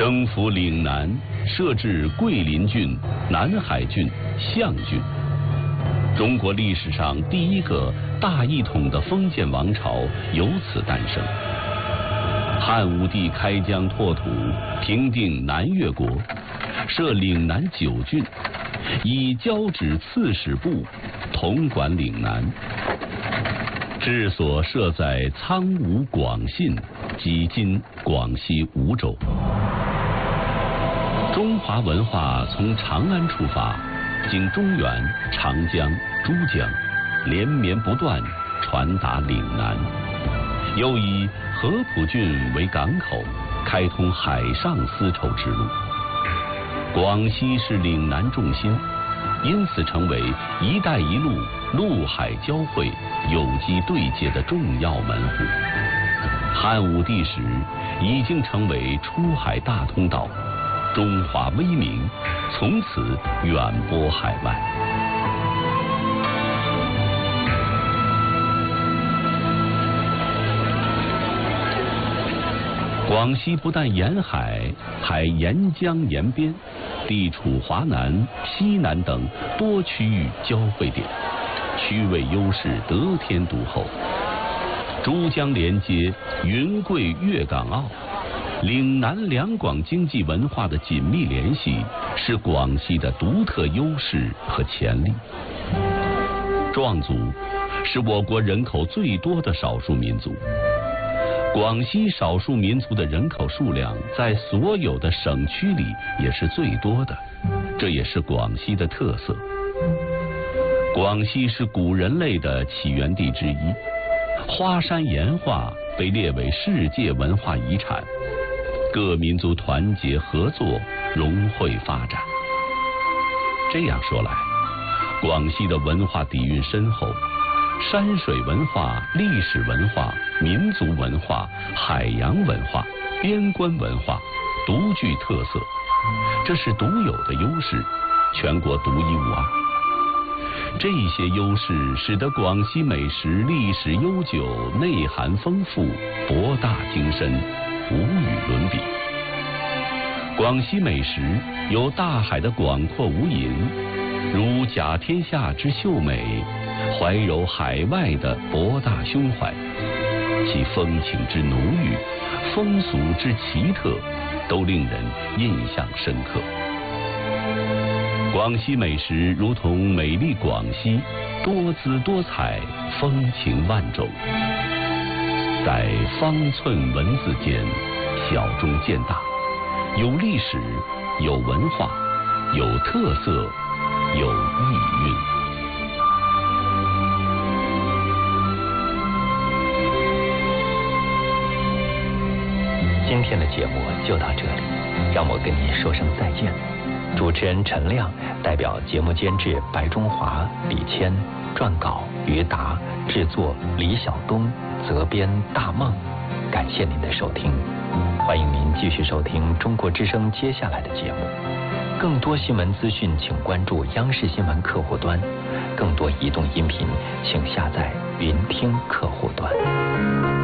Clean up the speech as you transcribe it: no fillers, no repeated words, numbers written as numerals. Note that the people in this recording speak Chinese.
征服岭南，设置桂林郡、南海郡、象郡。中国历史上第一个大一统的封建王朝由此诞生。汉武帝开疆拓土，平定南越国，设岭南9郡，以交趾刺史部统管岭南。治所设在苍梧广信，即今广西梧州。中华文化从长安出发，经中原、长江、珠江，连绵不断，传达岭南。又以合浦郡为港口，开通海上丝绸之路。广西是岭南重心，因此成为“一带一路”陆海交汇、有机对接的重要门户。汉武帝时已经成为出海大通道，中华威名从此远播海外。广西不但沿海，还沿江沿边，地处华南、西南等多区域交汇点，区位优势得天独厚。珠江连接云贵粤港澳，岭南两广经济文化的紧密联系是广西的独特优势和潜力。壮族是我国人口最多的少数民族。广西少数民族的人口数量在所有的省区里也是最多的，这也是广西的特色。广西是古人类的起源地之一，花山岩画被列为世界文化遗产，各民族团结合作，融汇发展。这样说来，广西的文化底蕴深厚，山水文化、历史文化、民族文化、海洋文化、边关文化独具特色，这是独有的优势，全国独一无二。这些优势使得广西美食历史悠久，内涵丰富，博大精深，无与伦比。广西美食有大海的广阔无垠，如甲天下之秀美，怀柔海外的博大胸怀，其风情之浓郁，风俗之奇特，都令人印象深刻。广西美食如同美丽广西，多姿多彩，风情万种，在方寸文字间小中见大，有历史，有文化，有特色，有意蕴。 今天的节目就到这里，让我跟你说声再见。主持人陈亮代表节目监制白中华、李谦，撰稿于达，制作李晓东，责编大梦。感谢您的收听，欢迎您继续收听中国之声接下来的节目。更多新闻资讯请关注央视新闻客户端，更多移动音频请下载云听客户端。